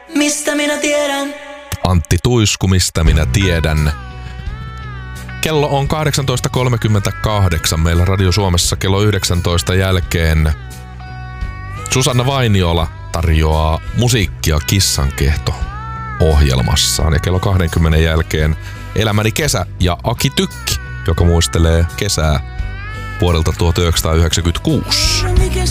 Mistä minä tiedän? Antti Tuisku, Mistä minä tiedän. Kello on 18.38. Meillä Radio Suomessa kello 19 jälkeen Susanna Vainiola tarjoaa musiikkia Kissankehto ohjelmassaan. Ja kello 20 jälkeen Elämäni kesä ja Aki Tykki, joka muistelee kesää vuodelta 1996.